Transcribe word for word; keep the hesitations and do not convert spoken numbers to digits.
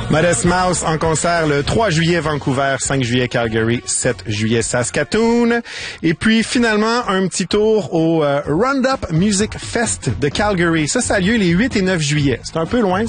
Modest Mouse en concert le trois juillet Vancouver, cinq juillet Calgary, sept juillet Saskatoon. Et puis finalement, un petit tour au euh, Roundup Music Fest de Calgary. Ça, ça a lieu les huit et neuf juillet. C'est un peu loin.